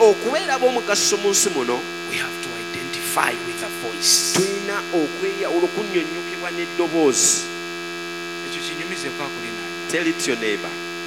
okubeera b'omugaso mu nsi muno we have to identify with a voice. tulina okweyawula okunnyonnyokebwa n'eddoboozi. Ekyo kinyumize kwa kulina. Tell it to your neighbor.